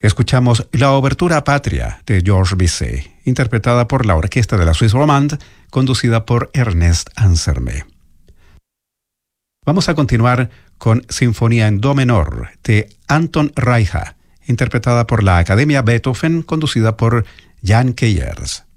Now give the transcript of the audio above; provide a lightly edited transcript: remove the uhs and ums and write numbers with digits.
Escuchamos la obertura Patria de Georges Bizet, interpretada por la orquesta de la Suisse Romande, conducida por Ernest Ansermet. Vamos a continuar con Sinfonía en Do menor de Anton Reicha, interpretada por la Academia Beethoven, conducida por Jan Keyers.